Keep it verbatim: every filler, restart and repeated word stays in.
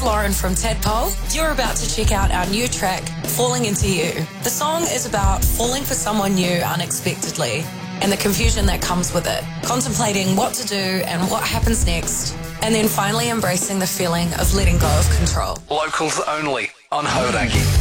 is Lauren from Tadpole. You're about to check out our new track, Falling Into You. The song is about falling for someone new unexpectedly and the confusion that comes with it, contemplating what to do and what happens next, and then finally embracing the feeling of letting go of control. Locals only on Hauraki.